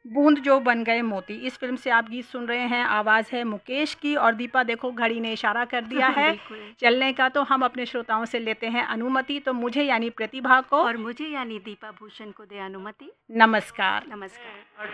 बूंद जो बन गए मोती, इस फ़िल्म से आप गीत सुन रहे हैं। आवाज़ है मुकेश की और दीपा देखो घड़ी ने इशारा कर दिया है चलने का, तो हम अपने श्रोताओं से लेते हैं अनुमति। तो मुझे यानी प्रतिभा को और मुझे यानी दीपा भूषण को दे अनुमति। नमस्कार। नमस्कार।